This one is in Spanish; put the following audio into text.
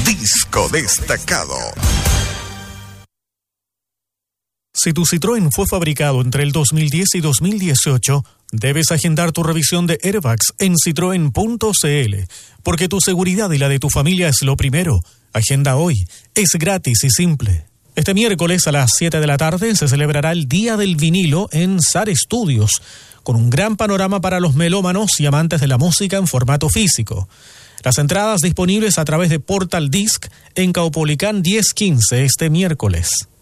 Disco destacado. Si tu Citroën fue fabricado entre el 2010 y 2018, debes agendar tu revisión de airbags en citroen.cl, porque tu seguridad y la de tu familia es lo primero. Agenda hoy. Es gratis y simple. Este miércoles a las 7 de la tarde se celebrará el Día del Vinilo en SAR Studios, con un gran panorama para los melómanos y amantes de la música en formato físico. Las entradas disponibles a través de Portal Disc en Caupolicán 1015 este miércoles.